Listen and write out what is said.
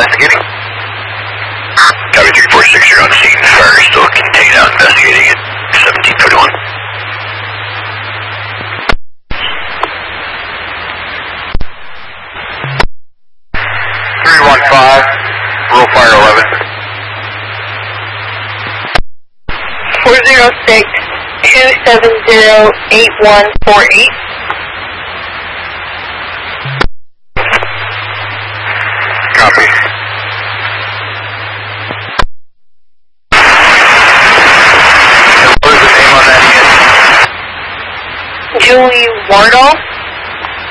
investigating. Copy 346, you're on scene. Fire still contained out investigating at 1721. 315, roll fire 11. 406 270 8148. Copy. What is the name on that again? Julie Wardle.